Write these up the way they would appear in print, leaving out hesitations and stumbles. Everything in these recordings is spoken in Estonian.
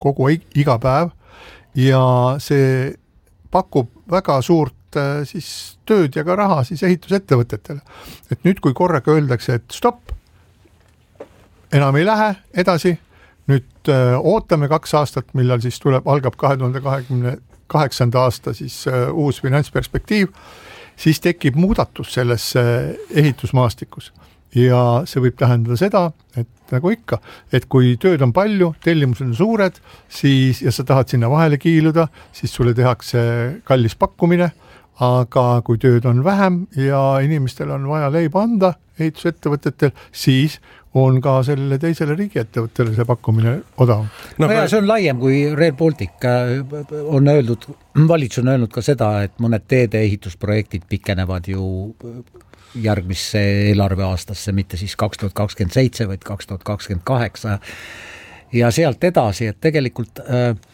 kogu iga päev ja see pakub väga suurt siis tööd ja ka raha siis ehitusettevõtetele. Et nüüd, kui korraga öeldakse, et stopp, enam ei lähe edasi, nüüd ootame 2 aastat, millal siis algab 2028. aasta siis uus finantsperspektiiv, siis tekib muudatus selles ehitusmaastikus. Ja see võib tähendada seda, et nagu ikka, et kui tööd on palju, tellimused on suured, siis, ja sa tahad sinna vahele kiiluda, siis sulle tehakse kallis pakkumine, aga kui tööd on vähem ja inimestel on vaja leiba anda ehitusettevõtetel, siis on ka sellele teisele riigiettevõttele see pakkumine odavam. No ja see on laiem kui Rail Baltic. On öeldud, valitsus on öelnud ka seda, et mõned teede ehitusprojektid pikenevad ju järgmisse eelarveaastasse, mitte siis 2027, vaid 2028 ja sealt edasi, et tegelikult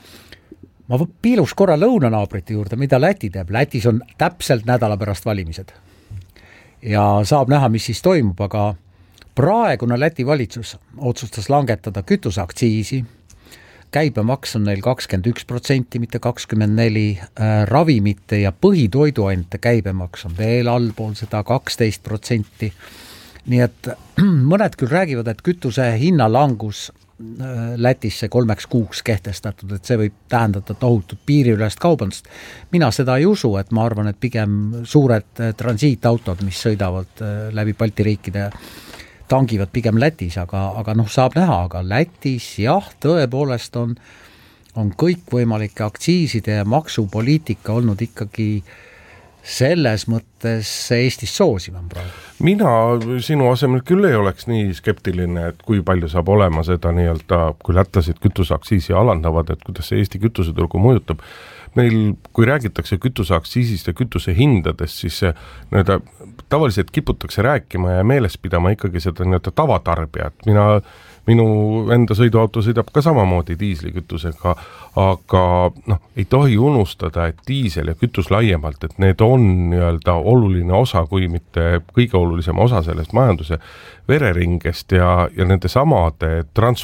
ma piiluks korra lõunanaabrite juurde, mida Läti teeb. Lätis on täpselt nädala pärast valimised ja saab näha, mis siis toimub, aga praegune Läti valitsus otsustas langetada kütuseaktsiisi, käibemaks on neil 21%, mitte 24%, ravimite ja põhitoiduainete käibemaks on veel allpool seda 12%. Nii et mõned küll räägivad, et kütuse hinnalangus Lätisse 3 kuuks kehtestatud, et see võib tähendada tohutut piiriülest kaubandust. Mina seda ei usu, et ma arvan, et pigem suured transiitautod, mis sõidavad läbi Balti riikide, tangivad pigem Lätis, aga saab näha, aga Lätis jah, tõepoolest on kõikvõimalike aktsiiside ja maksupoliitika olnud ikkagi selles mõttes Eestis soosivam praegu. Mina sinu asemel küll ei oleks nii skeptiline, et kui palju saab olema seda nii-öelda, kui lätlased kütuseaktsiisi alandavad, et kuidas see Eesti kütuseturgu mõjutab. Meil, kui räägitakse kütuseaktsiisist ja kütuse hindadest, siis tavaliselt kiputakse rääkima ja meeles pidama ikkagi seda nii-öelda tavatarbijat. Minu enda sõiduauto sõidab ka samamoodi diislikütusega, aga ei tohi unustada, et diisel ja kütus laiemalt, et need on nii-öelda oluline osa, kui mitte kõige olulisem osa sellest majanduse vereringest ja nende samade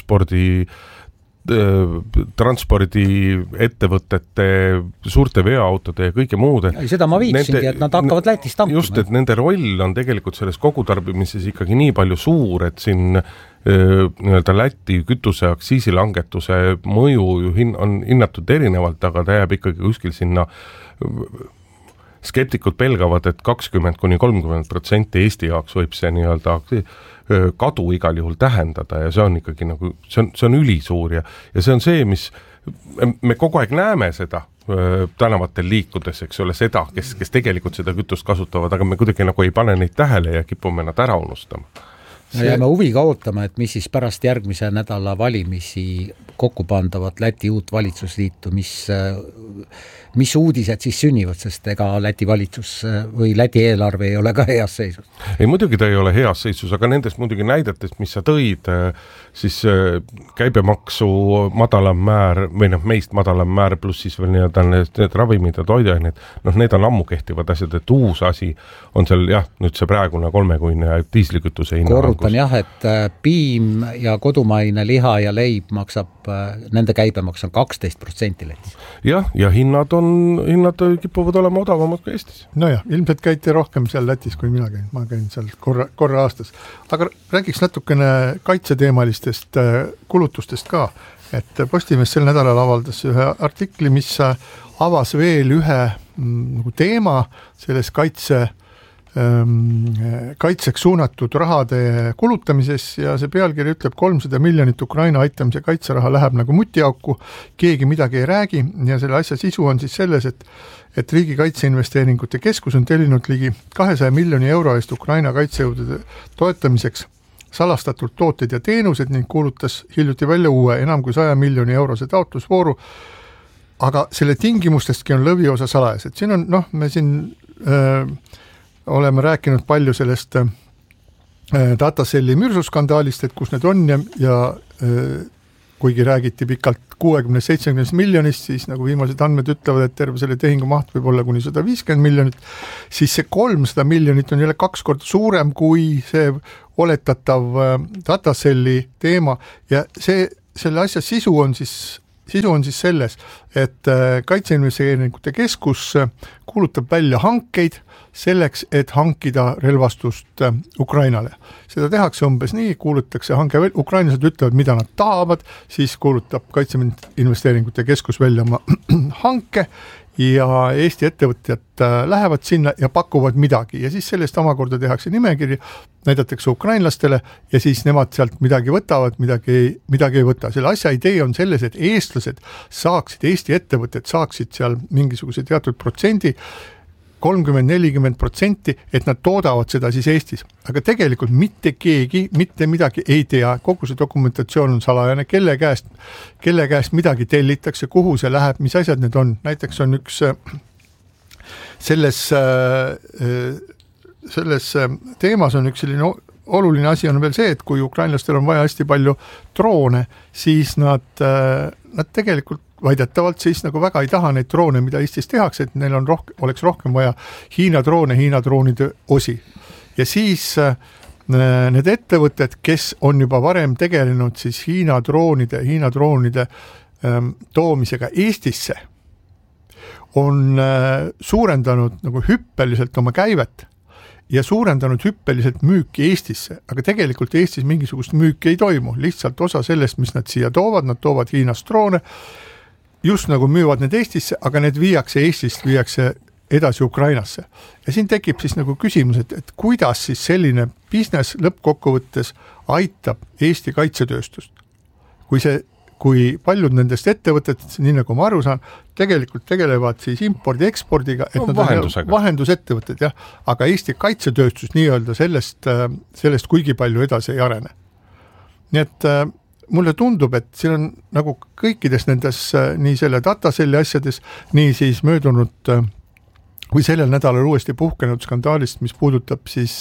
transpordiettevõtete, suurte veoautode ja kõige muude. Seda ma viitsingi, et nad hakkavad Lätis tankima. Just, et nende roll on tegelikult selles kogutarbimises ikkagi nii palju suur, et siin nii-öelda Läti kütuse aktsiisilangetuse mõju on hinnatud erinevalt, aga ta jääb ikkagi kuskil sinna. Skeptikud pelgavad, et 20–30% Eesti jaoks võib see nii-öelda kadu igal juhul tähendada ja see on ikkagi nagu, see on ülisuur ja see on see, mis me kogu aeg näeme seda tänavatel liikudes, eks ole, seda, kes tegelikult seda kütust kasutavad, aga me kuidagi nagu ei pane neid tähele ja kipume nad ära unustama. Ja me huviga ootame, et mis siis pärast järgmise nädala valimisi kokku pandavat Läti uut valitsusliitu, mis uudised siis sünnivad, sest ega Läti valitsus või Läti eelarve ei ole ka heas seisus. Ei, muidugi ta ei ole heas seisus, aga nendest muidugi näidetest, mis sa tõid, siis käibemaksu madalam määr või meist madalam määr pluss siis veel need ravimid ja toiduained, need on ammu kehtivad asjad, et uus asi on seal jah, nüüd see praegune 3-kuine diislikütuse hinna. Korrutan jah, et piim ja kodumaine liha ja leib maksab, nende käibemaks on 12% Lätis. Jah, ja hinnad kipuvad olema odavamad ka Eestis. Nojah, ilmselt käite rohkem seal Lätis, kui mina käin. Ma käin seal korra aastas. Aga räägiks natukene kaitseteemalistest kulutustest ka. Et Postimees sel nädalal avaldas ühe artikli, mis avas veel ühe teema selles kaitseks suunatud rahade kulutamises ja see pealkiri ütleb 300 miljonit Ukraina aitamise kaitseraha läheb nagu mutiauku, keegi midagi ei räägi ja selle asja sisu on siis selles, et Riigi Kaitseinvesteeringute Keskus on tellinud ligi 200 miljoni euro eest Ukraina kaitsejõudude toetamiseks salastatult tooted ja teenused ning kuulutas hiljuti välja uue enam kui 100 miljoni eurose taotlusvooru, aga selle tingimustestki on lõviosa salajas, et siin on, me siin oleme rääkinud palju sellest dataselli mürsuskandaalist, et kus need on ja kuigi räägiti pikalt 60-70 miljonist, siis nagu viimased andmed ütlevad, et terve selle tehingu maht võib olla kuni 150 miljonit, siis see 300 miljonit on jälle 2 korda suurem kui see oletatav dataselli teema ja selle asja sisu on siis sisu on siis selles, et Kaitseinvesteeringute Keskus kuulutab välja hankeid selleks, et hankida relvastust Ukrainale. Seda tehakse umbes nii, kuulutatakse hanke, ukrainlased ütlevad, mida nad tahavad, siis kuulutab Kaitseinvesteeringute Keskus välja oma hanke ja Eesti ettevõtjad lähevad sinna ja pakuvad midagi ja siis sellest omakorda tehakse nimekiri, näidatakse ukrainlastele ja siis nemad sealt midagi võtavad, midagi ei võta. Selle asja idee on selles, et eestlased saaksid, Eesti ettevõtted saaksid seal mingisuguse teatud protsendi, 30-40%, et nad toodavad seda siis Eestis. Aga tegelikult mitte keegi, mitte midagi ei tea, kogu see dokumentatsioon on salajane, kelle käest midagi tellitakse, kuhu see läheb, mis asjad need on. Näiteks on üks selles teemas on üks selline oluline asi on veel see, et kui ukrainlastel on vaja hästi palju droone, siis nad tegelikult väidetavalt siis nagu väga ei taha neid droone, mida Eestis tehakse, et neil oleks rohkem vaja Hiina droonide osi. Ja siis need ettevõtted, kes on juba varem tegelenud siis Hiina droonide toomisega Eestisse, on suurendanud nagu hüppeliselt oma käivet ja suurendanud hüppeliselt müüki Eestisse, aga tegelikult Eestis mingisugust müüki ei toimu, lihtsalt osa sellest, mis nad siia toovad, nad toovad Hiinast droone, just nagu müüvad need Eestisse, aga need viiakse edasi Ukrainasse. Ja siin tekib siis nagu küsimus, et kuidas siis selline business lõppkokkuvõttes aitab Eesti kaitsetööstust. Kui paljud nendest ettevõtetest, nii nagu ma aru saan, tegelikult tegelevad siis impordi-ekspordiga, et nad on vahendusettevõtted, jah, aga Eesti kaitsetööstus nii-öelda sellest kuigi palju edasi ei arene. Nii et mulle tundub, et siin on nagu kõikides nendes nii selle dataselli asjades, nii siis möödunud või sellel nädalal uuesti puhkenud skandaalist, mis puudutab siis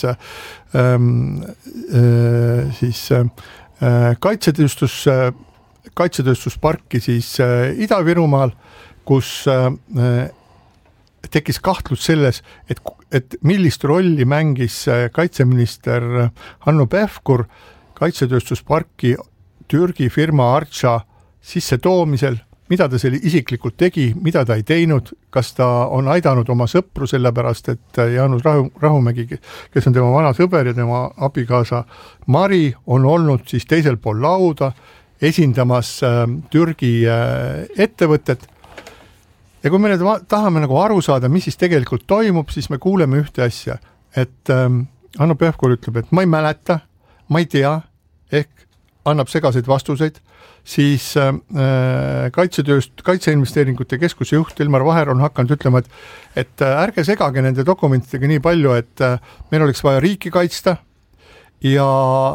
kaitsetööstusparki siis Ida-Virumaal, kus tekkis kahtlus selles, et millist rolli mängis kaitseminister Hanno Pevkur kaitsetööstusparki Türgi firma Archa sisse toomisel, mida ta selle isiklikult tegi, mida ta ei teinud, kas ta on aidanud oma sõpru sellepärast, et Jaanus Rahumägi, kes on tema vana sõber ja tema abikaasa Mari, on olnud siis teisel pool lauda esindamas Türgi ettevõtet. Ja kui me nüüd tahame nagu aru saada, mis siis tegelikult toimub, siis me kuuleme ühte asja, et Hanno Pevkur ütleb, et ma ei mäleta, ma ei tea, ehk annab segaseid vastuseid, siis Kaitseinvesteeringute Keskuse juht Ilmar Vaher on hakanud ütlema, et ärge segage nende dokumentidega nii palju, et meil oleks vaja riiki kaitsta ja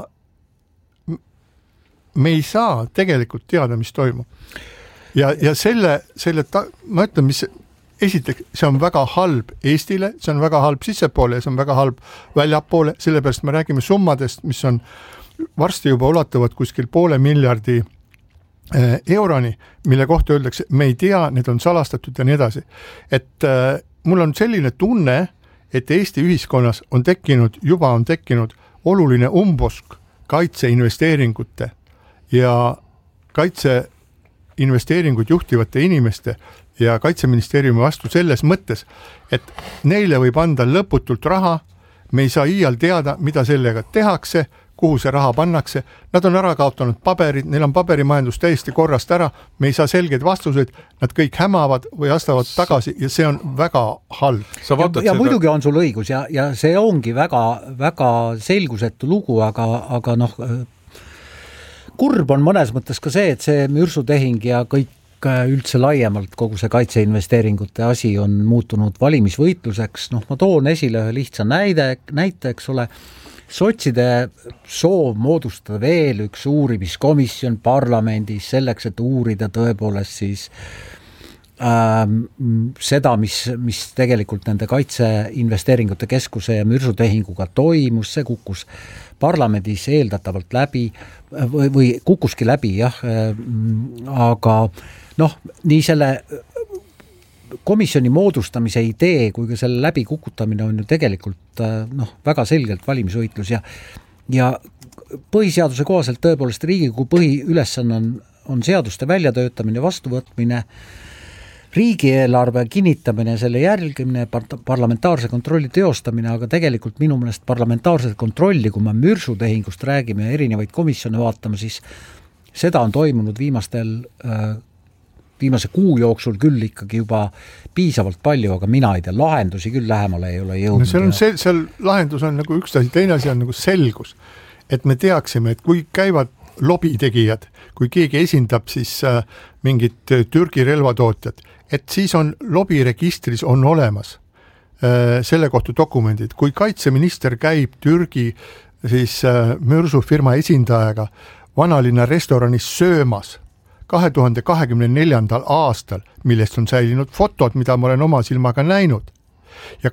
me ei saa tegelikult teada, mis toimub. Ja ma ütlen, mis esiteks, see on väga halb Eestile, see on väga halb sissepoole ja see on väga halb väljapoole, sellepärast me räägime summadest, mis on varsti juba ulatuvad kuskil 500 miljardi euroni, mille kohta öeldakse, me ei tea, need on salastatud ja nii edasi. Et mul on selline tunne, et Eesti ühiskonnas on tekkinud oluline umbusk kaitseinvesteeringute ja kaitseinvesteeringuid juhtivate inimeste ja Kaitseministeeriumi vastu selles mõttes, et neile võib anda lõputult raha, me ei saa iial teada, mida sellega tehakse, kuhu see raha pannakse, nad on ära kaotanud paberid, neil on paberimajandus täiesti korrast ära, me ei saa selgeid vastuseid, nad kõik hämavad või astavad tagasi ja see on väga halb. Ja muidugi on sul õigus ja see ongi väga, väga selgusetu lugu, aga noh, kurb on mõnes mõttes ka see, et see mürsutehing ja kõik üldse laiemalt kogu see kaitseinvesteeringute asi on muutunud valimisvõitluseks. Noh, ma toon esile ühe lihtsa näite, eks ole, sotside soov moodustada veel üks uurimiskomisjon parlamendis selleks, et uurida tõepoolest siis seda, mis tegelikult nende Kaitseinvesteeringute Keskuse ja mürsutehinguga toimus, see kukkus parlamendis eeldatavalt läbi või kukkuski läbi, jah, aga noh, nii selle komisjoni moodustamise idee, kui ka selle läbi kukutamine on ju tegelikult väga selgelt valimisvõitlus ja põhiseaduse kohaselt tõepoolest Riigikogu põhiülesanne on seaduste väljatöötamine, vastuvõtmine, riigieelarve kinnitamine, selle jälgimine, parlamentaarse kontrolli teostamine, aga tegelikult minu meelest parlamentaarset kontrolli, kui me mürsutehingust räägime ja erinevaid komisjone vaatame, siis seda on toimunud viimase kuu jooksul küll ikkagi juba piisavalt palju, aga mina ei tea, lahendusi küll lähemale ei ole jõudnud. No seal lahendus on nagu üks asi, teine asi on nagu selgus, et me teaksime, et kui käivad lobitegijad, kui keegi esindab siis mingit Türgi relvatootjat, et siis on lobiregistris on olemas selle kohta dokumendid. Kui kaitseminister käib Türgi siis mürsufirma esindajaga vanalinna restoranis söömas 2024. aastal, millest on säilinud fotod, mida ma olen oma silmaga näinud, ja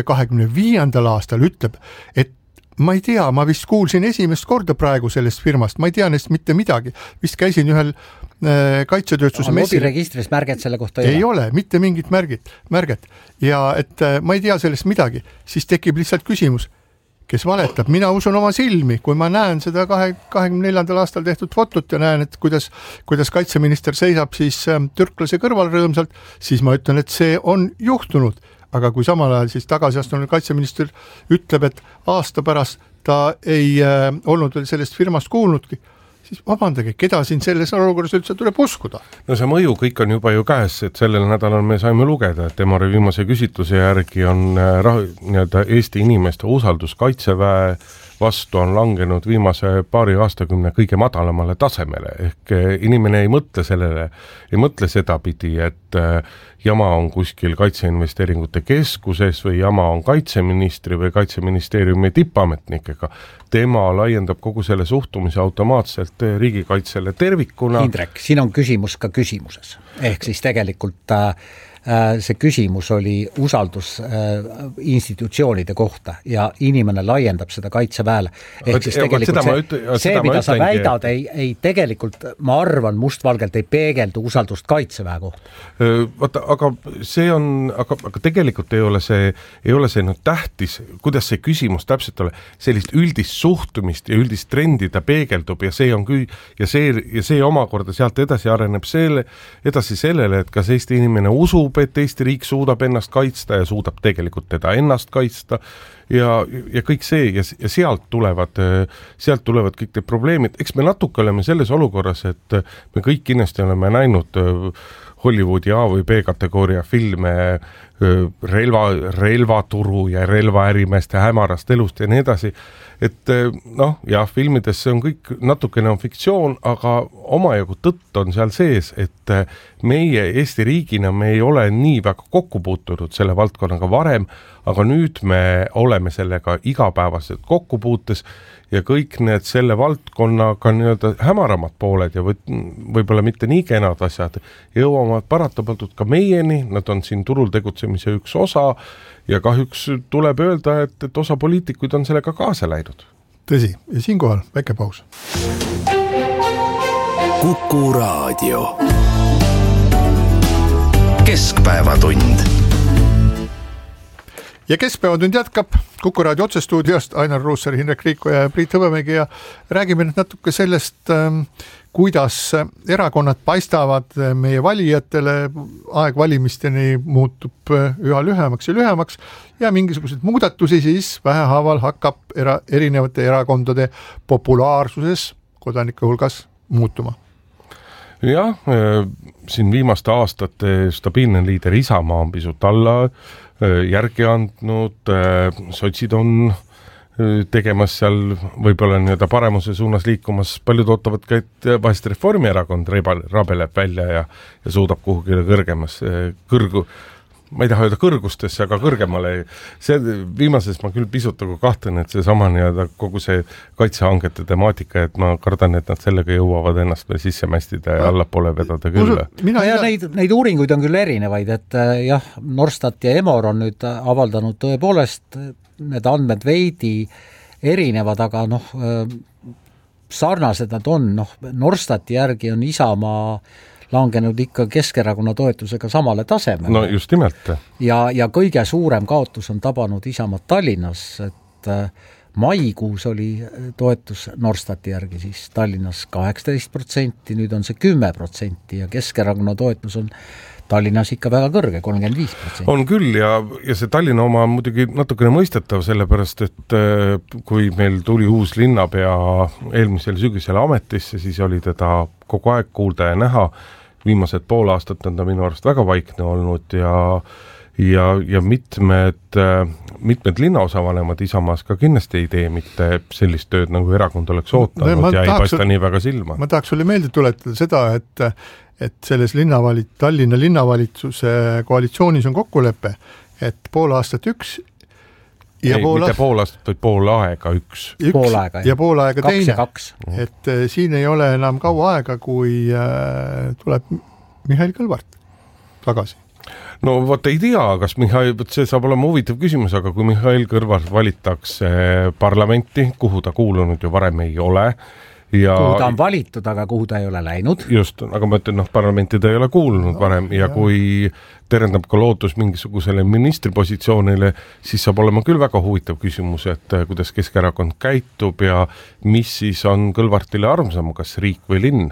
2025. aastal ütleb, et ma ei tea, ma vist kuulsin esimest korda praegu sellest firmast, ma ei tea neist mitte midagi, vist käisin ühel kaitsetööstuse messil. Lobiregistris märget selle kohta ei ole, mitte mingit märget. Ja et ma ei tea sellest midagi, siis tekib lihtsalt küsimus, kes valetab. Mina usun oma silmi, kui ma näen seda 24. aastal tehtud fotot ja näen, et kuidas kaitseminister seisab siis türklase kõrval rõõmsalt, siis ma ütlen, et see on juhtunud. Aga kui samal ajal siis tagasiastunud kaitseminister ütleb, et aasta pärast ta ei olnud veel sellest firmast kuulnudki, siis vabandage, keda siin selles olukorras üldse tuleb uskuda? No see mõju kõik on juba ju käes, et sellel nädalal me saime lugeda, et Emori viimase küsitluse järgi on nii-öelda Eesti inimeste usaldus kaitseväe vastu on langenud viimase paari aastakümne kõige madalamale tasemele, ehk inimene ei mõtle sellele, ei mõtle sedapidi, et jama on kuskil kaitseinvesteeringute keskuses või jama on kaitseministri või kaitseministeeriumi tippametnikega. Tema laiendab kogu selle suhtumise automaatselt riigikaitsele tervikuna. Indrek, siin on küsimus ka küsimuses. Ehk siis tegelikult see küsimus oli usaldus institutsioonide kohta ja inimene laiendab seda kaitseväele. Ehk siis tegelikult see mida sa väidad, ei tegelikult, ma arvan, mustvalgelt ei peegeldu usaldust kaitseväe kohta. Vaata, aga see on, aga tegelikult ei ole see nüüd tähtis, kuidas see küsimus täpselt ole, sellist üldist suhtumist ja üldist trendi ta peegeldub ja see on ja see omakorda sealt edasi areneb edasi sellele, et kas Eesti inimene usub, et Eesti riik suudab ennast kaitsta ja suudab tegelikult teda ennast kaitsta ja kõik see ja sealt tulevad kõik need probleemid. Eks me natuke oleme selles olukorras, et me kõik kindlasti oleme näinud Hollywoodi A või B kategooria filme relvaturu ja relvaärimeeste hämarast elust ja nii edasi, et filmides see on kõik natukene on fiktsioon, aga omajagu tõtt on seal sees, et meie Eesti riigina me ei ole nii väga kokku puutunud selle valdkonnaga varem, aga nüüd me oleme sellega igapäevaselt kokkupuutes ja kõik need selle valdkonnaga nii-öelda hämaramad pooled ja võib-olla mitte nii kenad asjad jõuavad paratamatult ka meieni, nad on siin turul tegutsemise üks osa ja kahjuks tuleb öelda, et osa poliitikuid on sellega kaasa läinud. Tõsi, ja siinkohal väike paus. Kuku Raadio. Keskpäevatund. Ja Keskpäevatund jätkab Kuku Raadio otsestuudiost Ainar Ruussaar, Hindrek Riiko ja Priit Hõbemägi ja räägime nüüd natuke sellest, kuidas erakonnad paistavad meie valijatele, aeg valimisteni muutub üha lühemaks ja lühemaks ja mingisuguseid muudatusi siis vähehaaval hakkab erinevate erakondade populaarsuses kodanike hulgas muutuma. Jah, siin viimaste aastate stabiilne liider Isamaa on pisut alla järgi andnud, sotsid on tegemas seal võib-olla nii-öelda paremuse suunas liikumas, paljud ootavad ka, et vahest Reformierakond rabeleb välja ja suudab kuhugile ma ei taha öelda kõrgustesse, aga kõrgemale. See viimases ma küll pisut kahtlen, et see sama nii-öelda kogu see kaitsehangete temaatika, et ma kardan, et nad sellega jõuavad ennast veel sisse mästida ja allapoole vedada küll. Neid uuringuid on küll erinevaid, et jah, Norstat ja Emor on nüüd avaldanud tõepoolest need andmed veidi erinevad, aga sarnased nad on. Norstati järgi on Isamaa langenud ikka Keskerakonna toetusega samale tasemele. No just nimelt. Ja kõige suurem kaotus on tabanud Isamaa Tallinnas, et maikuus oli toetus Norstati järgi siis Tallinnas 18%, nüüd on see 10% ja Keskerakonna toetus on Tallinnas ikka väga kõrge, 35%. On küll ja see Tallinna oma on muidugi natukene mõistetav, sellepärast et kui meil tuli uus linnapea eelmisel sügisel ametisse, siis oli teda kogu aeg kuulda ja näha. Viimased pool aastat on ta minu arust väga vaikne olnud ja mitmed linnaosavanemad Isamaas ka kindlasti ei tee mitte sellist tööd, nagu erakond oleks ootanud ja ei paista nii väga silma. Ma tahaks sulle meelde tuletada seda, et selles Tallinna linnavalitsuse koalitsioonis on kokkulepe, et pool aastat üks ja mitte pool aastat, vaid pool aega üks ja pool aega teine. 2. Et siin ei ole enam kaua aega, kui tuleb Mihhail Kõlvart tagasi. No vot ei tea, kas see saab olema huvitav küsimus, aga kui Mihhail Kõlvart valitakse parlamenti, kuhu ta kuulunud ju varem ei ole, kuhu ta on valitud, aga kuhu ta ei ole läinud. Just, aga ma ütlen, parlamenti ta ei ole kuulunud varem ja kui terendab ka lootus mingisugusele ministripositsioonile, siis saab olema küll väga huvitav küsimus, et kuidas Keskerakond käitub ja mis siis on Kõlvartile armsam, kas riik või linn?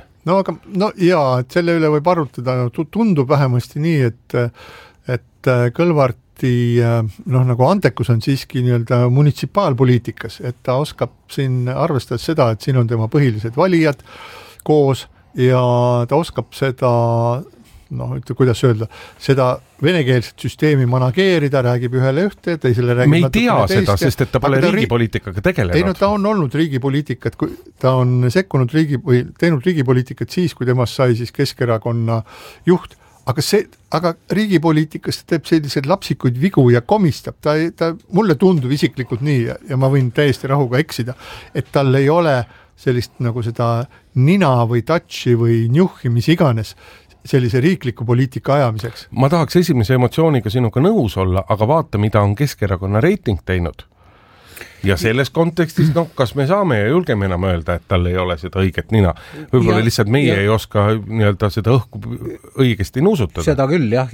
Et selle üle võib arutada, tundub vähemasti nii, et Kõlvarti nagu antekus on siiski nii-öelda munitsipaalpoliitikas, et ta oskab siin arvestada seda, et siin on tema põhilised valijad koos ja ta oskab seda, kuidas öelda, seda venekeelset süsteemi manageerida, räägib ühele ühte, teisele räägib me ei tea seda, sest et ta pole riigipoliitikaga tegelenud. Ei, ta on olnud riigipoliitikat, ta on sekkunud teinud riigipoliitikat siis, kui temast sai siis Keskerakonna juht, aga riigipoliitikas ta teeb selliseid lapsikuid vigu ja komistab. Ta mulle tundub isiklikult nii ja ma võin täiesti rahuga eksida, et tal ei ole sellist nagu seda nina või touchi või njuhhi, mis iganes sellise riikliku poliitika ajamiseks. Ma tahaks esimese emotsiooniga sinuga nõus olla, aga vaata, mida on Keskerakonna reiting teinud. Ja selles kontekstis, kas me saame ja julgeme enam öelda, et tal ei ole seda õiget nina. Võib-olla lihtsalt meie ei oska nii-öelda seda õhku õigesti nuusutada. Seda küll, jah,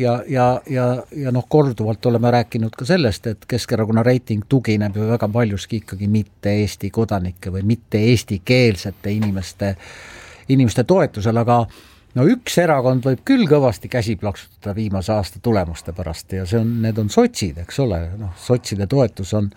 ja korduvalt oleme rääkinud ka sellest, et Keskerakonna reiting tugineb ju väga paljuski ikkagi mitte Eesti kodanike või mitte eestikeelsete inimeste toetusel, aga üks erakond võib küll kõvasti käsi plaksutada viimase aasta tulemuste pärast ja need on sotsid, eks ole, sotside toetus on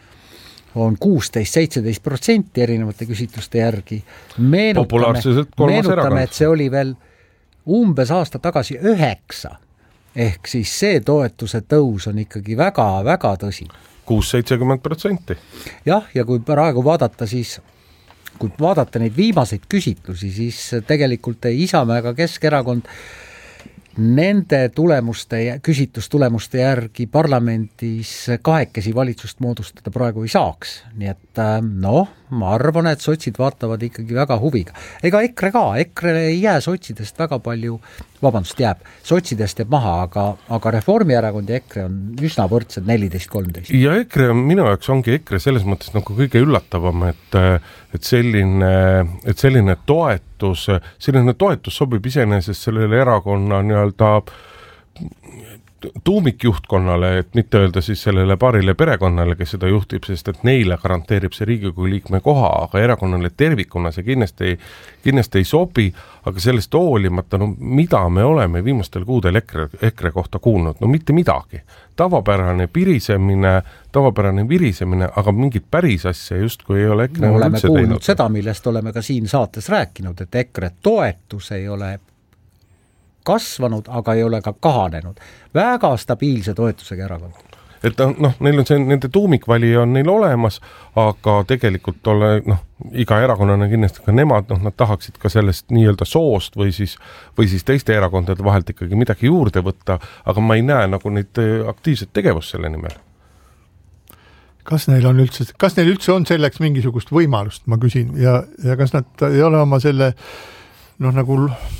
16-17% erinevate küsitluste järgi. Meenutame, et see oli veel umbes aasta tagasi 9, ehk siis see toetuse tõus on ikkagi väga-väga tõsi. 6-70%. Jah, ja kui praegu vaadata, siis kui vaadata neid viimaseid küsitlusi, siis tegelikult Isamaa ega Keskerakond nende küsitlustulemuste järgi parlamendis kahekesi valitsust moodustada praegu ei saaks. Nii et ma arvan, et sotsid vaatavad ikkagi väga huviga. Ega EKRE ka, EKRE ei jää sotsidest väga palju, jääb, sotsidest jääb maha, aga Reformierakond ja EKRE on üsna võrdsed 14-13. Ja EKRE minu jaoks ongi EKRE selles mõttes nagu kõige üllatavam, et selline toetus sobib iseenesest sellele erakonna nii-öelda tuumikjuhtkonnale, et mitte öelda siis sellele paarile perekonnale, kes seda juhtib, sest et neile garanteerib see Riigikogu liikme koha, aga erakonnale tervikuna see kindlasti ei sobi, aga sellest hoolimata, mida me oleme viimastel kuudel EKRE kohta kuulnud? Mitte midagi. Tavapärane virisemine, aga mingit päris asja justkui ei ole EKRE oleme kuulnud seda, millest oleme ka siin saates rääkinud, et EKRE toetus ei ole kasvanud, aga ei ole ka kahanenud. Väga stabiilse toetusega erakond. Et neil on nende tuumikvalija on neil olemas, aga tegelikult iga erakonnana kindlasti ka nemad, nad tahaksid ka sellest nii-öelda soost või siis teiste erakondade vahelt ikkagi midagi juurde võtta, aga ma ei näe nagu neid aktiivset tegevust selle nimel. Kas neil üldse on selleks mingisugust võimalust, ma küsin, ja kas nad ei ole oma selle nagu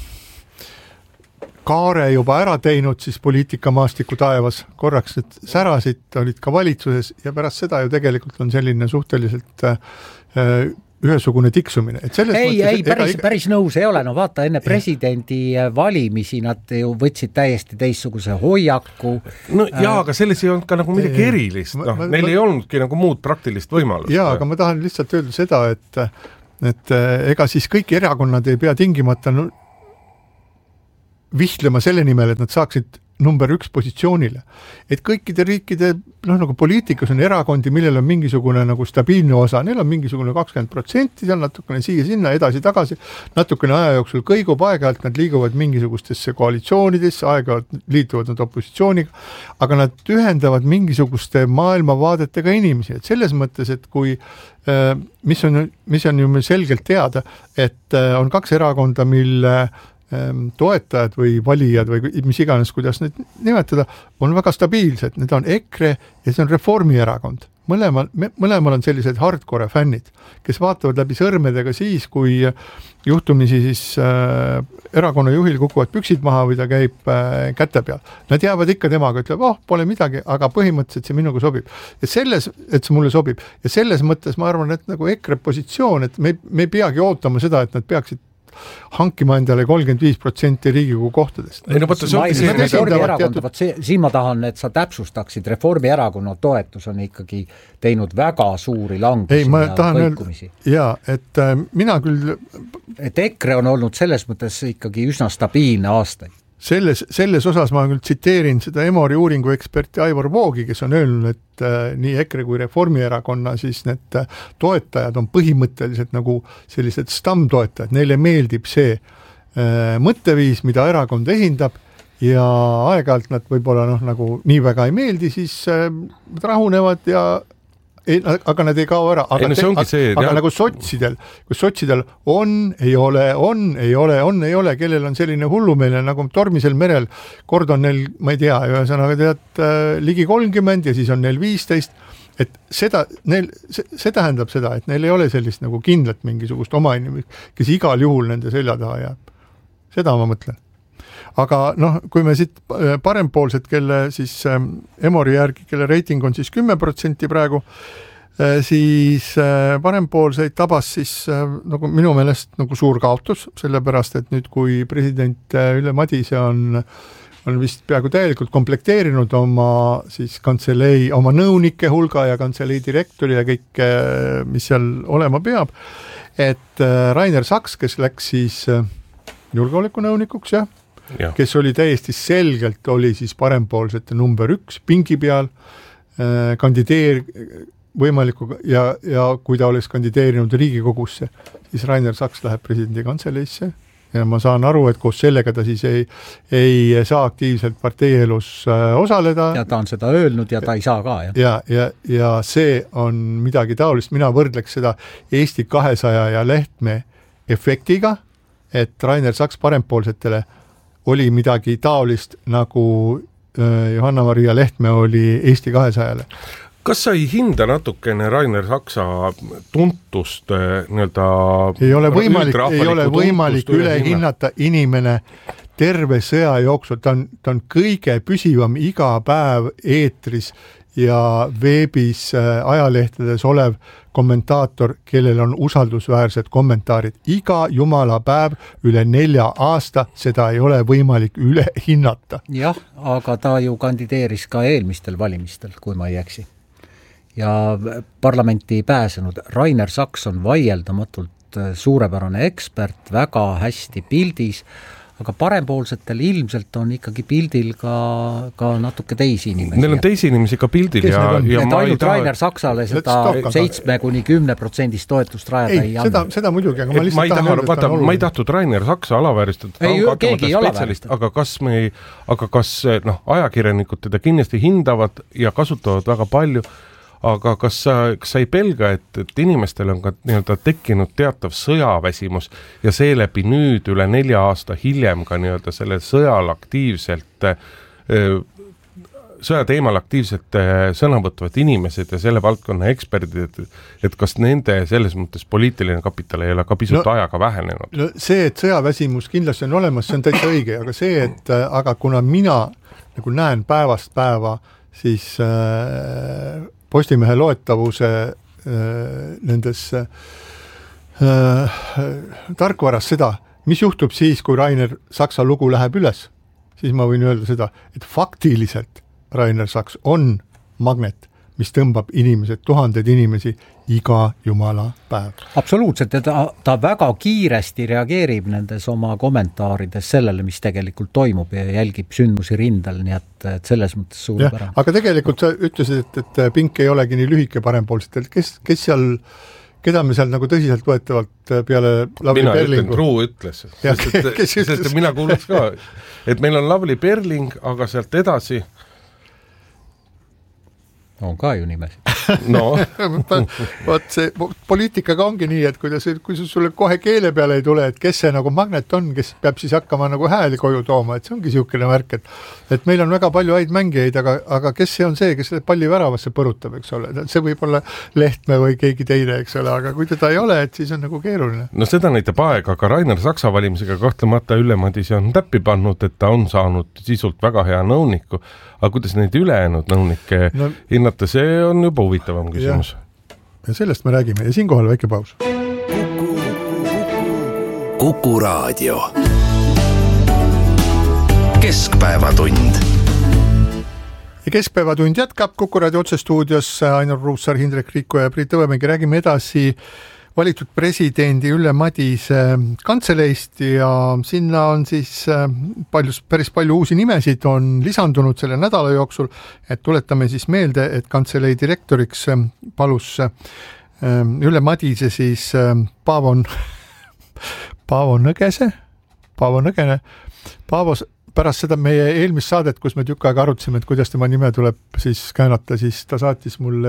kaare juba ära teinud, siis poliitikamaastiku taevas korraks need särasid olid ka valitsuses ja pärast seda ju tegelikult on selline suhteliselt ühesugune tiksumine. Et ei, päris nõus ei ole, no vaata, enne presidendi valimisi nad ju võtsid täiesti teistsuguse hoiaku. No jaa, aga selles ei olnud ka nagu midagi erilist, neil ei olnudki nagu muud praktilist võimalust. Jaa, aga ma tahan lihtsalt öelda seda, et ega siis kõik erakonnad ei pea tingimata vihtlema selle nimel, et nad saaksid number 1 positsioonile. Et kõikide riikide, nagu poliitikas on erakondi, millel on mingisugune nagu stabiilne osa, neil on mingisugune 20%, seal natukene siia-sinna, edasi-tagasi, natukene aja jooksul kõigub, aeg-ajalt nad liiguvad mingisugustesse koalitsioonidesse, aeg-ajalt liituvad nad opositsiooniga, aga nad ühendavad mingisuguste maailmavaadetega inimesi, et selles mõttes, et kui mis on ju selgelt teada, et on 2 erakonda, mille toetajad või valijad või mis iganes, kuidas neid nimetada, on väga stabiilsed. Need on EKRE ja see on Reformierakond. Mõlemal on sellised hardcore fännid, kes vaatavad läbi sõrmedega siis, kui juhtumisi siis erakonna juhil kukuvad püksid maha või ta käib käte peal. Nad jäävad ikka temaga, ütleb, pole midagi, aga põhimõtteliselt see minuga sobib. Ja selles, et see mulle sobib. Ja selles mõttes ma arvan, et nagu EKRE positsioon, et me ei peagi ootama seda, et nad peaksid hankima endale 35% Riigikogu kohtadest. Ei, no, siin ma tahan, et sa täpsustaksid, Reformierakonna toetus on ikkagi teinud väga suuri langusi ja kõikumisi. Jaa, et mina küll... Et EKRE on olnud selles mõttes ikkagi üsna stabiilne aastaid. Selles osas ma küll tsiteerin seda Emori uuringu eksperti Aivar Voogi, kes on öelnud, et nii EKRE kui Reformierakonna siis need toetajad on põhimõtteliselt nagu sellised stammtoetajad, neile meeldib see mõtteviis, mida erakond esindab ja aeg-ajalt nad võib-olla nagu nii väga ei meeldi, siis rahunevad ja aga nad ei kao ära, aga nagu sotsidel, kus sotsidel ei ole, kellel on selline hullumeelne nagu tormisel merel, kord on neil, ma ei tea, ühesõnaga ligi 30 ja siis on neil 15, et see tähendab seda, et neil ei ole sellist nagu kindlat mingisugust oma inimest, kes igal juhul nende selja taha jääb. Seda ma mõtlen. Aga kui me siit parempoolsed, kelle siis Emori järgi, kelle reiting on siis 10% praegu, siis parempoolseid tabas siis nagu minu meelest nagu suur kaotus, sellepärast, et nüüd kui president Ülle Madise on vist peaaegu täielikult komplekteerinud oma siis kantselei, oma nõunike hulga ja kantselei direktori ja kõik, mis seal olema peab, et Rainer Saks, kes läks siis julgeolekunõunikuks, kes oli täiesti selgelt, oli siis parempoolsete number 1 pingi peal, võimaliku ja kui ta oleks kandideerinud Riigikogusse, siis Rainer Saks läheb presidendi kantseleisse ja ma saan aru, et koos sellega ta siis ei saa aktiivselt parteielus osaleda. Ja ta on seda öelnud ja ta ei saa ka. Ja see on midagi taolist, mina võrdleks seda Eesti 200 ja Lehtme efektiga, et Rainer Saks parempoolsetele oli midagi taolist, nagu Johanna-Maria Lehtme oli Eesti 200-le. Kas sa ei hinda natukene Rainer Saksa tuntust nii-öelda ei ole võimalik üle hinnata inimene terve sõja jooksul, ta on kõige püsivam iga päev eetris ja veebis ajalehtedes olev kommentaator, kellel on usaldusväärsed kommentaarid. Iga jumala päev üle 4 aasta, seda ei ole võimalik üle hinnata. Jah, aga ta ju kandideeris ka eelmistel valimistel, kui ma ei eksi. Ja parlamenti ei pääsenud. Rainer Saks on vaieldamatult suurepärane ekspert, väga hästi pildis, aga parempoolsetel ilmselt on ikkagi pildil ka natuke teisi inimesi. Neil on teisi inimesi ka pildil ja ainult Rainer Saksale seda 7-10% toetust rajada ei anna. Seda muidugi, aga ma lihtsalt tahan öelda, et on oluline. Ma ei tahtnud Rainer Saksa alavääristada, ta on keegi spetsialist, aga kas ajakirjanikud teda kindlasti hindavad ja kasutavad väga palju, aga kas sa ei pelga, et inimestel on ka nii-öelda tekkinud teatav sõjaväsimus ja seeläbi nüüd üle 4 aasta hiljem ka nii-öelda selle sõjateemal aktiivselt sõna võtvad inimesed ja selle valdkonna eksperdid, et kas nende selles mõttes poliitiline kapital ei ole ka pisut ajaga vähenenud? No see, et sõjaväsimus kindlasti on olemas, see on täitsa õige, aga see, et aga kuna mina nagu näen päevast päeva, siis Postimehe loetavuse nendes tarkvaras seda, mis juhtub siis, kui Rainer Saksa lugu läheb üles, siis ma võin öelda seda, et faktiliselt Rainer Saks on magnet, mis tõmbab inimesed, tuhanded inimesi iga jumala päev. Absoluutselt, ja ta väga kiiresti reageerib nendes oma kommentaarides sellele, mis tegelikult toimub ja jälgib sündmusi rindel, nii et selles mõttes suurepärane. Aga tegelikult sa ütlesid, et Pink ei olegi nii lühike parempoolsetel, kes seal, keda me seal nagu tõsiselt võetavalt peale Lavly Perlingu? Truu ütles, sest mina kuuluks ka, et meil on Lavly Perling, aga sealt edasi on ka ju nimesid. No. Vaat see poliitikaga ongi nii, et kui sulle kohe keele peale ei tule, et kes see nagu magnet on, kes peab siis hakkama nagu hääli koju tooma, et see ongi siukene märk, et meil on väga palju häid mängijaid, aga kes see on see, kes palli väravasse põrutab, eks ole, see võib olla Lehtme või keegi teine, eks ole, aga kui teda ei ole, et siis on nagu keeruline. No seda näitab aeg, aga Rainer Saksa valimisega kahtlemata Ülle Madise on täppi pannud, et ta on saanud sisult väga hea nõuniku, aga kuidas neid ülejäänud nõunikke hinnata, see on juba huvitavam küsimus. Ja sellest me räägime ja siinkohal väike paus. Kuku Raadio. Keskpäevatund. Ja Keskpäevatund jätkab Kuku Raadio otsestuudios Ainur Ruussaar, Hindrek Riiko ja Priit Õvemägi. Räägime edasi valitud presidendi Ülle Madise kantseleist ja sinna on siis päris palju uusi nimesid on lisandunud selle nädala jooksul, et tuletame siis meelde, et kantseleid direktoriks palus Ülle Madise siis Paavo Nõgene. Paavo pärast seda meie eelmist saadet, kus me tükk aega arutasime, et kuidas tema nime tuleb siis käänata, siis ta saatis mulle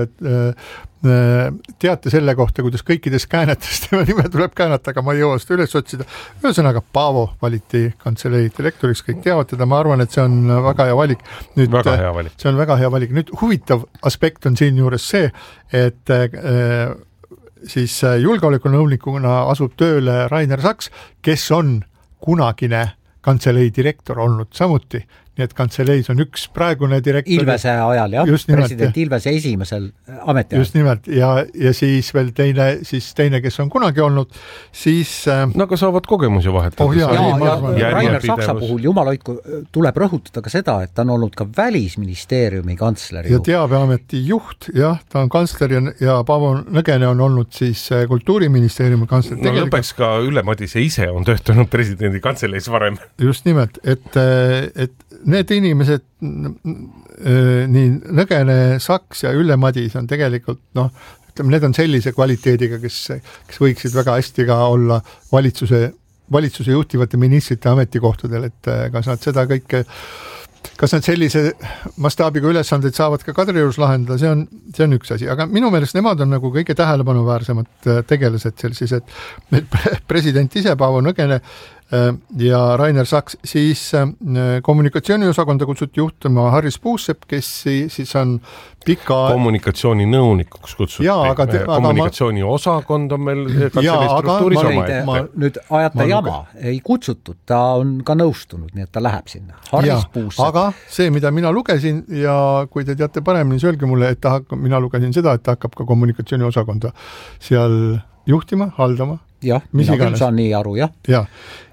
teate selle kohta, kuidas kõikides käänetes tema nime tuleb käänata, aga ma ei jõua seda üles otsida. Ühesõnaga, Paavo valiti kantseleid direktoriks, kõik teavad teda, ma arvan, et see on väga hea valik. Nüüd, väga hea valik. See on väga hea valik. Nüüd huvitav aspekt on siin juures see, et siis julgeolekunõunikuna asub tööle Rainer Saks, kes on kunagine kantselei direktor olnud samuti, nii et kantseleis on üks praegune direktor. Ilvese ajal, jah, president Ilvese esimesel ametiajal. Just nimelt, ja siis veel teine, kes on kunagi olnud, siis no aga saavad kogemusi vahetada. Ja Rainer Saksa puhul, jumal hoidku, tuleb rõhutada ka seda, et ta on olnud ka Välisministeeriumi kantsleri. Ja teabeameti juht, jah, ta on kantsler ja Paavo Nõgene on olnud siis Kultuuriministeeriumi kantsler. No lõpeks ka Ülle Madise ise on töötanud presidendi kantseleis varem. Just nimelt, et need inimesed, nii Nõgene, Saks ja Ülle Madis on tegelikult, ütleme, need on sellise kvaliteediga, kes võiksid väga hästi ka olla valitsuse juhtivate ministrite ametikohtadel, et kas nad seda kõike, kas nad sellise mastaabiga ülesandeid saavad ka Kadriorus lahendada, see on üks asi, aga minu meelest nemad on nagu kõige tähelepanuväärsemad tegelased sellises, et president ise, Paavo Nõgene ja Rainer Saks, siis kommunikatsiooniosakonda kutsuti juhtuma Harris Puusepp, kes siis on pika kommunikatsiooninõunikuks kutsuti. Kommunikatsiooniosakond on meil struktuuris oma. Nüüd ajata jama, ei kutsutud, ta on ka nõustunud, nii et ta läheb sinna. Harris Puusepp. Aga see, mida mina lugesin ja kui te teate paremini, siis öelge mulle, et mina lugesin seda, et ta hakkab ka kommunikatsiooniosakonda seal juhtima, haldama. Jah, mina küll saan nii aru, jah.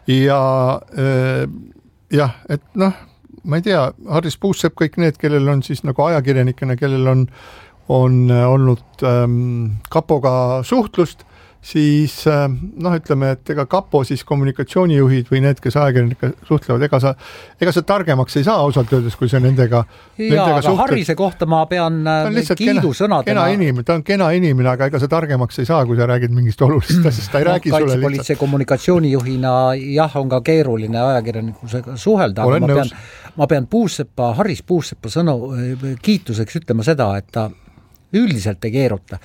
Ja, et ma ei tea, Harris Puusepp, kõik need, kellel on siis nagu ajakirjanikena, kellel on olnud kapoga suhtlust, siis ütleme, et ega kapo siis kommunikatsioonijuhid või need, kes ajakirjanika suhtlevad, ega sa targemaks ei saa ausalt öeldes, kui see nendega aga Harrise kohta ma pean kiidusõnadena. Ta on kena inimene, aga ega sa targemaks ei saa, kui sa räägid mingist olulist asjast, ta ei räägi sulle lihtsalt. Kaitsepolitsei kommunikatsioonijuhina on ka keeruline ajakirjanikusega suhelda, aga ma pean Harris Puuseppa kiituseks ütlema seda, et ta üldiselt ei keeruta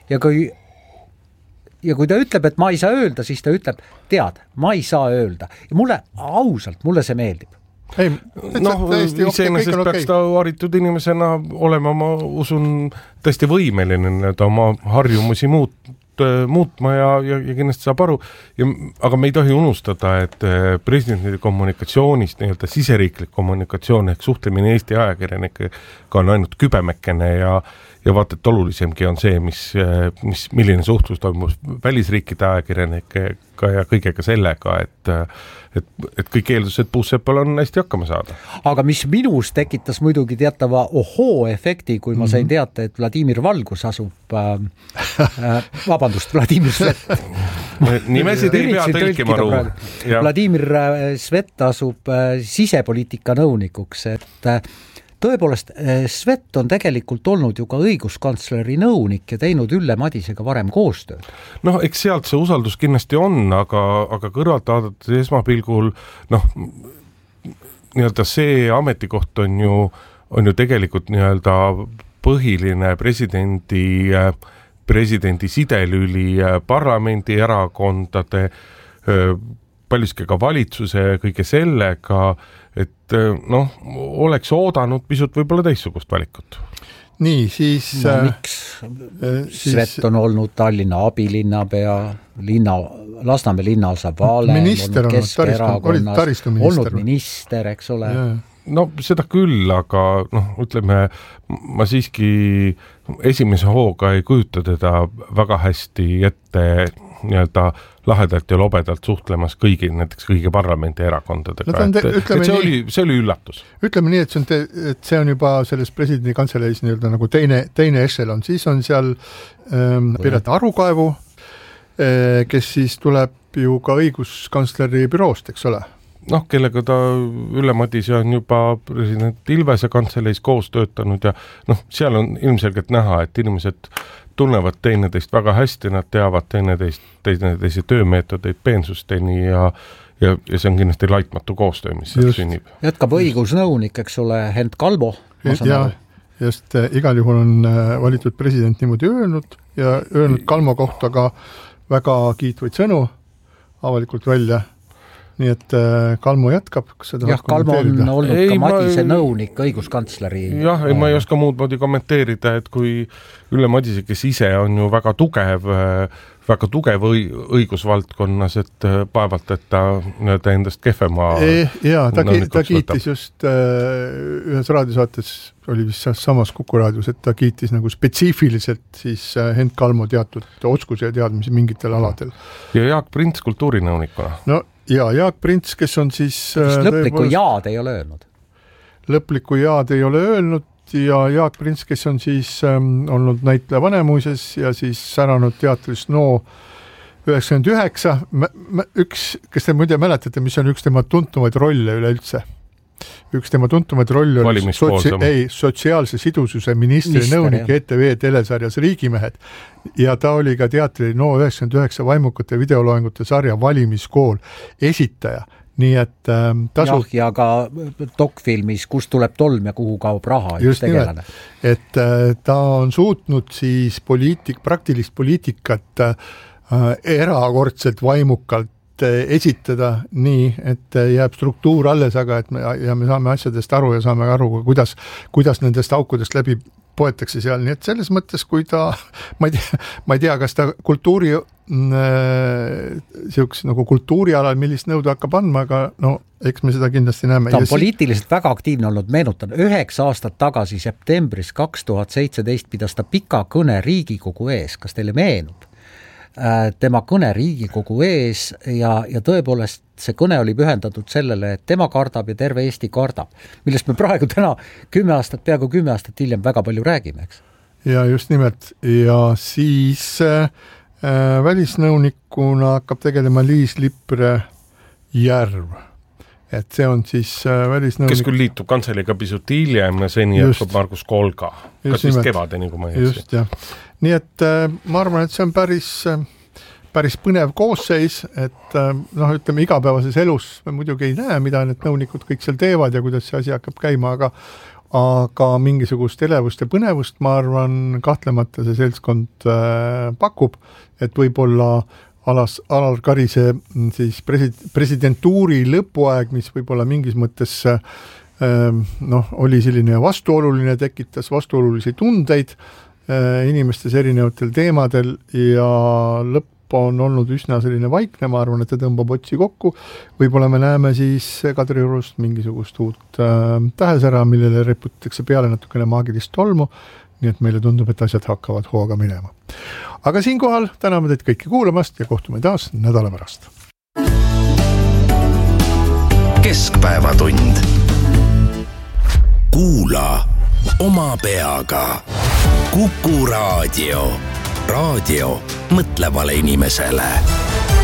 ja kui ta ütleb, et ma ei saa öelda, siis ta ütleb, tead, ma ei saa öelda. Ja mulle see meeldib. Iseenesest peaks ta haritud inimesena olema, ma usun, tõesti võimeline oma harjumusi muutma ja kindlasti saab aru. Aga me ei tohi unustada, et presidendi kommunikatsioonist, nii-öelda siseriiklik kommunikatsioon ehk suhtlemine Eesti ajakirjanikega on ainult kübemekene ja vaata, et olulisemgi on see, milline suhtlus toimus välisriikide ajakirjanikega ja kõigega sellega, et kõik eeldused Puussepal on hästi hakkama saada. Aga mis minus tekitas muidugi teatava ohoo-efekti, kui ma sain teata, et Vladimir Valgus asub Vladimir Svet. Nimesid ei pea tõlkima ruu. Vladimir Svet asub sisepoliitika nõunikuks, et tõepoolest, Svet on tegelikult olnud ju ka õiguskantsleri nõunik ja teinud Ülle Madisega varem koostööd. Noh, eks sealt see usaldus kindlasti on, aga kõrvalt vaadates esmapilgul, nii-öelda see ametikoht on ju tegelikult nii-öelda põhiline presidendi sidelüli parlamendi erakondade, paljuski ka valitsuse kõige sellega, et oleks oodanud pisut võib-olla teistsugust valikut. Nii, siis... miks? Svet on olnud Tallinna abilinnapea, Lasnamäe linnaosa Vale, minister on olnud minister, eks ole. No seda küll, aga ütleme, ma siiski esimese hooga ei kujuta teda väga hästi ette nii-öelda lahedalt ja lobedalt suhtlemas näiteks kõigi parlamendi erakondadega. See oli üllatus. Ütleme nii, et see on juba selles presidendi kantseleis nii-öelda nagu teine ešelon. Siis on seal Piret Arukaevu, kes siis tuleb ju ka õiguskantsleri büroost, eks ole? Kellega ta Ülle Madise on juba president Ilvese kantseleis koos töötanud ja seal on ilmselgelt näha, et inimesed tunnevad teineteist väga hästi, nad teavad teineteise töömeetodeid peensusteni ja see on kindlasti laitmatu koostöö, mis sünnib. Jätkab õigusnõunik, eks ole, Hent Kalmo. Just igal juhul on valitud president niimoodi öelnud ja öelnud Kalmo kohta ka väga kiitvaid sõnu avalikult välja. Nii et Kalmo jätkab. Kalmo on olnud ka Madise nõunik õiguskantsleri. Ma ei oska muud moodi kommenteerida, et kui Ülle Madise, kes ise on ju väga tugev õigusvaldkonnas, et paevalt, et ta endast kehvema ta kiitis just ühes raadiosaates, oli vist samas Kuku raadios, et ta kiitis nagu spetsiifiliselt siis Hent Kalmo teatud oskuse ja teadmisi mingitel aladel. Ja Jaak Prints kultuurinõunikuna. Ja Jaak Prints, kes on siis... Lõplikku jaad ei ole öelnud. Lõplikku jaad ei ole öelnud ja Jaak Prints, kes on siis olnud näitleja Vanemuises ja siis säranud teatris NO 99. Kes te muide mäletate, mis on üks tema tuntumaid rolle üleüldse? Üks tema tuntumaid rolle oli sotsiaalse sidususe ministri nõunik ETV telesarjas Riigimehed ja ta oli ka teatri NO 99 vaimukate videoloengute sarja Valimiskool esitaja. Nii et tasub... ja ka dokfilmis, kust tuleb tolm ja kuhu kaob raha. Just nimelt, et ta on suutnud siis praktilist poliitikat erakordselt vaimukalt esitada nii, et jääb struktuur alles, aga me saame asjadest aru ja saame aru, kuidas nendest aukudest läbi poetakse seal, nii et selles mõttes, kui ta, ma ei tea, kas ta nagu kultuurialal, millist nõuda hakkab andma, aga eks me seda kindlasti näeme. Ta on poliitiliselt väga aktiivne olnud, meenutan, 9 aastat tagasi septembris 2017 pidas ta pika kõne Riigikogu ees, kas teile meenub? Tema kõne Riigikogu ees ja tõepoolest see kõne oli pühendatud sellele, et tema kardab ja terve Eesti kardab, millest me praegu täna peaaegu 10 aastat hiljem väga palju räägime, eks? Ja just nimelt, ja siis välisnõunikuna hakkab tegelema Liis Lippre Järv. Et see on siis välisnõunik... Kes küll liitub kantseliga pisut hiljem ja seni jätkab Margus Kolga. Kas vist kevadeni, kui ma ei just, jah. Nii et ma arvan, et see on päris põnev koosseis, et ütleme, igapäevases elus me muidugi ei näe, mida need nõunikud kõik seal teevad ja kuidas see asi hakkab käima, aga mingisugust elevust ja põnevust, ma arvan, kahtlemata see seltskond pakub, et võib-olla Alar Karise siis presidentuuri lõpuaeg, mis võib-olla mingis mõttes oli selline vastuoluline, tekitas vastuolulisi tundeid inimestes erinevatel teemadel ja lõpp on olnud üsna selline vaikne, ma arvan, et ta tõmbab otsi kokku. Võib-olla me näeme siis Kadriorust mingisugust uut tähesära, millele reputatakse peale natukene maagilist tolmu nii et meile tundub, et asjad hakkavad hooga minema. Aga siinkohal täname teid kõiki kuulamast ja kohtume taas nädala pärast. Keskpäevatund. Kuula oma peaga. Kuku Raadio. Raadio mõtlevale inimesele.